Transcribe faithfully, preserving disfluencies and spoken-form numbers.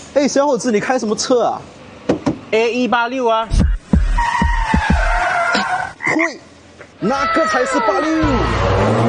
哎，小伙子，你开什么车啊 ？A 一八六啊。 呸，那个才是八六。